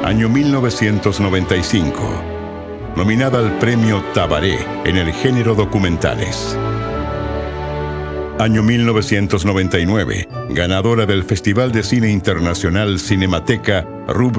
Año 1995. Nominada al premio Tabaré en el género documentales. Año 1999. Ganadora del Festival de Cine Internacional Cinemateca, rubro